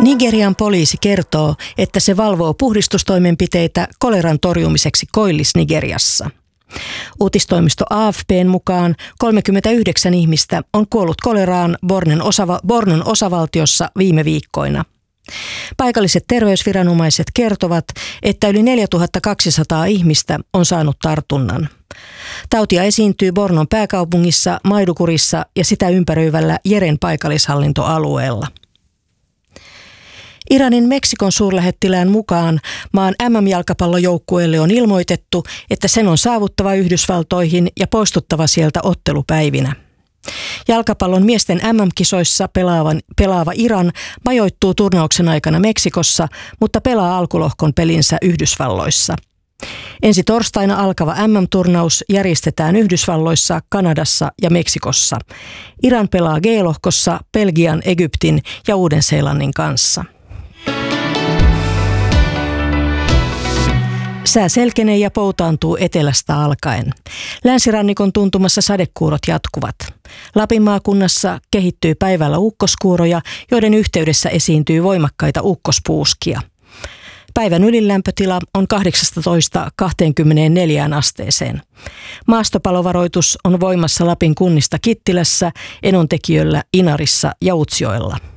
Nigerian poliisi kertoo, että se valvoo puhdistustoimenpiteitä koleran torjumiseksi Koillis-Nigeriassa. Uutistoimisto AFP:n mukaan 39 ihmistä on kuollut koleraan Bornon osavaltiossa viime viikkoina. Paikalliset terveysviranomaiset kertovat, että yli 4200 ihmistä on saanut tartunnan. Tautia esiintyy Bornon pääkaupungissa, Maidukurissa ja sitä ympäröivällä Jeren paikallishallintoalueella. Iranin Meksikon suurlähettilään mukaan maan MM-jalkapallojoukkueelle on ilmoitettu, että sen on saavuttava Yhdysvaltoihin ja poistuttava sieltä ottelupäivinä. Jalkapallon miesten MM-kisoissa pelaava Iran majoittuu turnauksen aikana Meksikossa, mutta pelaa alkulohkon pelinsä Yhdysvalloissa. Ensi torstaina alkava MM-turnaus järjestetään Yhdysvalloissa, Kanadassa ja Meksikossa. Iran pelaa G-lohkossa Belgian, Egyptin ja Uuden-Seelannin kanssa. Sää selkenee ja poutaantuu etelästä alkaen. Länsirannikon tuntumassa sadekuurot jatkuvat. Lapin maakunnassa kehittyy päivällä ukkoskuuroja, joiden yhteydessä esiintyy voimakkaita ukkospuuskia. Päivän ylilämpötila on 18–24 asteeseen. Maastopalovaroitus on voimassa Lapin kunnista Kittilässä, Enontekiöllä, Inarissa ja Utsjoella.